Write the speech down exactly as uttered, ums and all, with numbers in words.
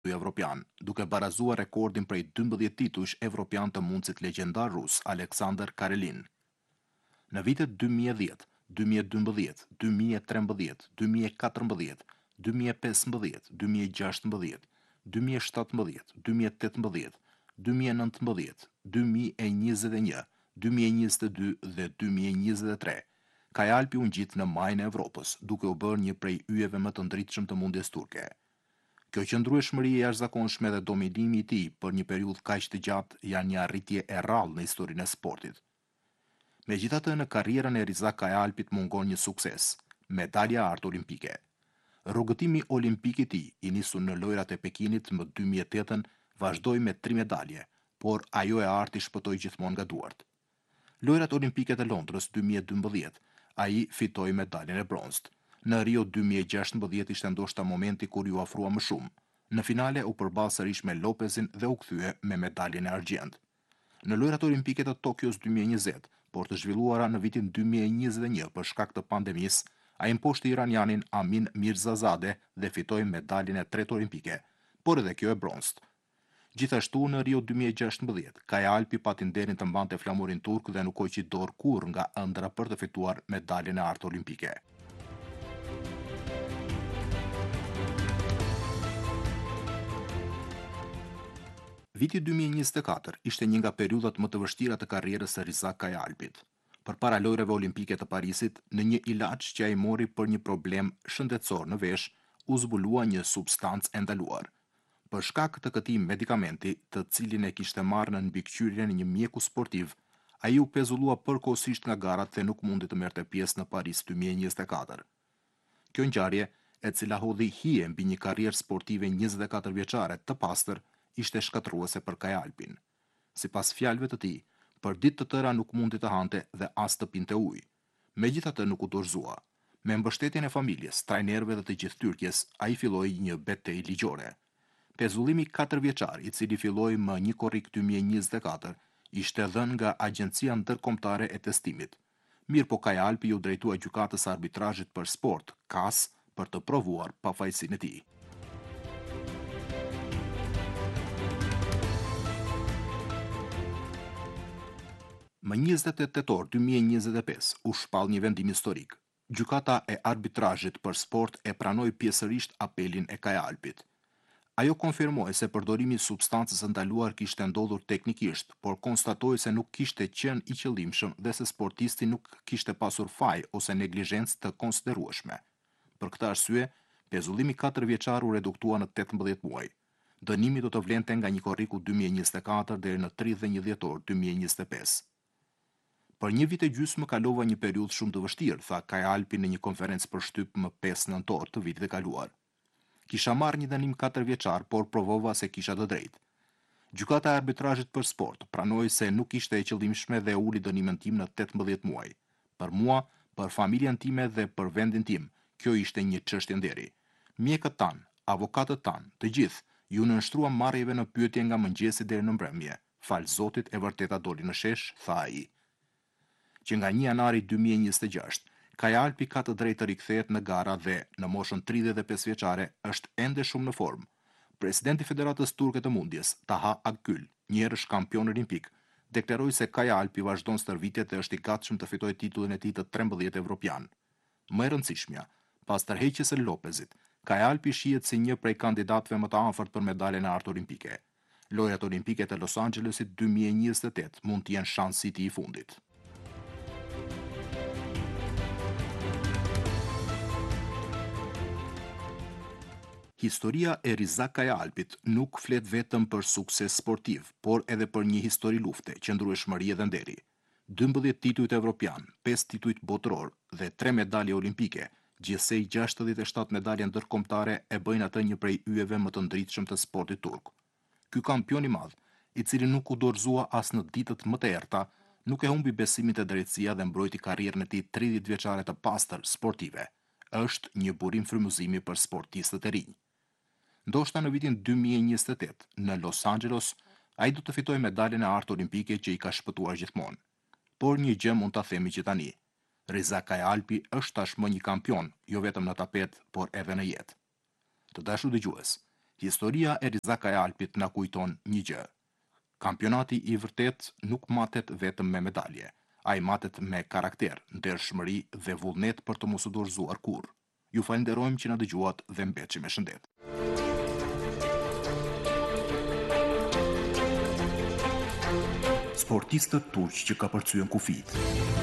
evropian, duke barazuar rekordin prej dymbëdhjetë titujsh evropian të mundësit legjendar rus Aleksandr Karelin. Në vitet dy mijë e dhjetë, dy mijë e dymbëdhjetë, dy mijë e trembëdhjetë, dy mijë e katërmbëdhjetë, dy mijë e pesëmbëdhjetë, dy mijë e gjashtëmbëdhjetë, dy mijë e shtatëmbëdhjetë, dy mijë e tetëmbëdhjetë, dy mijë e nëntëmbëdhjetë, dy mijë e njëzet e një, dy mijë e njëzet e dy dhe dy mijë e njëzet e tre, Kaj Alpi u ngjit në majën e Evropës, duke u bërë një prej yjeve më të ndritshëm të mundjes turke. Kjo qëndrueshmëri e jashtëzakonshme dhe dominimi i tij për një periudhë kaq të gjatë janë një arritje e rrallë në historinë e sportit. Megjithatë, në karrierën e Rizak Kajalpit mungon një sukses, medalja e artë olimpike. Rrugëtimi olimpik i tij, i nisur në lojrat e Pekinit më dy mijë e tetë, vazhdoi me tri medalje, por ajo e arti shpëtoi gjithmonë nga duart. Lojrat olimpike të Londrës dy mijë e dymbëdhjetë, ai fitoi medaljen e bronzët. Në Rio dy mijë e gjashtëmbëdhjetë ishte ndoshta momenti kur ju ofrua më shumë. Në finale u përball sërish me Lopezin dhe u kthye me medaljen e argjend. Në lojrat olimpike të Tokios dy mijë e njëzet, por të zhvilluara në vitin dy mijë e njëzet e një për shkak të pandemisë, ai imposhti iranianin Amin Mirzazade dhe fitoi medaljen e tretë olimpike, por edhe kjo e bronzët. Gjithashtu në Rio dy mijë e gjashtëmbëdhjetë, Kaja Alpi pati nderin të mbante flamurin turk dhe nuk hoqi dorë kurrë nga ëndra për të fituar medaljen e artë olimpike. Viti dy mijë e njëzet e katër ishte një nga periudhat më të vështira të karrierës së Rizak Kajalpit. Përpara lojrave olimpike të Parisit, në një ilaç që ai mori për një problem shëndetësor në vesh, u zbulua një substancë e ndaluar. Për shkak të këtij medikamenti, të cilin e kishte marrë në mbikëqyrjen e një mjeku sportiv, ai u pezullua përkohësisht nga garat dhe nuk mundi të merrte pjesë në Paris dy mijë e njëzet e katër. Kjo ngjarje, e cila hodhi hije mbi një karrierë sportive njëzet e katër vjeçare të pastër, ishte shkatërruese për Kajalpin. Sipas fjalëve të tij, për ditë të tëra nuk mundi të hante dhe as të pinte ujë. Megjithatë nuk u dorëzua. Me mbështetjen e familjes, trajnerëve dhe të gjithë Tyrkjes, ai filloi një betejë ligjore. Pezullimi katër vjeçar, i cili filloi më një korrik dy mijë e njëzet e katër, ishte dhënë nga Agjencia Ndërkombëtare e Testimit. Mirë po Kajalpi u drejtua gjykatës së arbitrazhit për sport, K A S, për të provuar pafajësinë e tij. Më njëzet e tetë tetor dy mijë e njëzet e pesë u shpall një vendim historik. Gjykata e arbitrazhit për sport e pranoi pjesërisht apelin e Kajalpit. Ajo konfirmoi se përdorimi i substancës së ndaluar kishte ndodhur teknikisht, por konstatoi se nuk kishte qenë i qëllimshëm dhe se sportisti nuk kishte pasur faj ose neglizhencë të konsiderueshme. Për këtë arsye, pezullimi katër vjeçar u reduktua në tetëmbëdhjetë muaj. Dënimi do të vlente nga një korriku dy mijë e njëzet e katër deri në tridhjetë e një dhjetor dy mijë e njëzet e pesë. Për një vit e gjysmë kalova një periudhë shumë të vështirë, tha Kajalpi në një konferencë për shtyp më pesë nëntor të vitit e kaluar. Kisha marrë një dënim katër vjeçar, por provova se kisha të drejtë. Gjykata e arbitrazhit për sport pranoi se nuk ishte e qëllimshme dhe uli dënimin tim në tetëmbëdhjetë muaj. Për mua, për familjen time dhe për vendin tim, kjo ishte një çështje nderi. Mjekët tan, avokatët tan, të gjithë, ju nënshtruan marrjeve në pyetje nga mëngjesi deri në mbrëmje. Fal Zotit, e vërteta doli në shesh, tha ai. Që nga një janari dy mijë e njëzet e gjashtë, Kajalpi ka të drejtë të rikthehet në gara dhe, në moshën tridhjetë e pesë vjeçare, është ende shumë në formë. Presidenti i Federatës Turke të Mundjes, Taha Akgül, një herësh kampion olimpik, deklaroi se Kajalpi vazhdon stërvitjet dhe është i gatshëm të fitojë titullin e tij të trembëdhjetë evropian. Më e rëndësishmja, pas tërheqjes së Lopezit, Kajalpi shihet si një prej kandidatëve më të afërt për medaljen e artë olimpike. Lojrat olimpike të Los Angelesit dy mijë e njëzet e tetë mund të jenë shansi i tij i fundit. Historia e Rizak Kajalpit nuk flet vetëm për sukses sportiv, por edhe për një histori lufte, qëndrueshmërie dhe nderi. dymbëdhjetë titujt evropian, pesë titujt botëror dhe tre medalje olimpike, gjithsej gjashtëdhjetë e shtatë medalje ndërkombëtare e bëjnë atë një prej yjeve më të ndritshëm të sportit turk. Ky kampion i madh, i cili nuk u dorëzua as në ditët më të errta, nuk e humbi besimin te drejtësia dhe mbrojti karrierën e tij tridhjetë vjeçare të pastër sportive. Është një burim frymëzimi për sportistët e rinj. Ndoshta në vitin dy mijë e njëzet e tetë, në Los Angeles, ai do të fitojë medaljen e artë olimpike që i ka shpëtuar gjithmonë. Por një gjë mund ta themi që tani. Rizak Kajalpi është tashmë një kampion, jo vetëm në tapet, por edhe në jetë. Të dashur dëgjues, Historia e Rizak Alpit na kujton një gjë. Kampionati i vërtet nuk matet vetëm me medalje, ai matet me karakter, ndershmëri dhe vullnet për të mos u dorëzuar kurrë. Ju falenderojmë që na dëgjuat dhe mbetshim me shëndet. Sportistët turq që ka përcyen kufit.